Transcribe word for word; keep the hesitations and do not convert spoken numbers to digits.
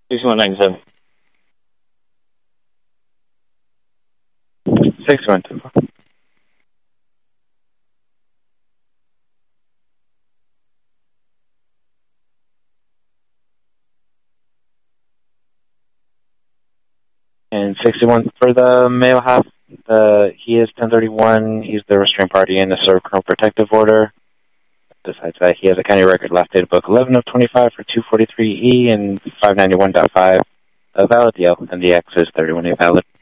sixty-one ninety-seven. sixty-one two four. And sixty-one for the male half, uh, he is ten thirty-one. He's the restraint party in the serve criminal protective order. Besides that, he has a county record last date book eleven of twenty-five for two forty-three E and five ninety-one point five uh, valid. The L and the X is thirty-one A valid.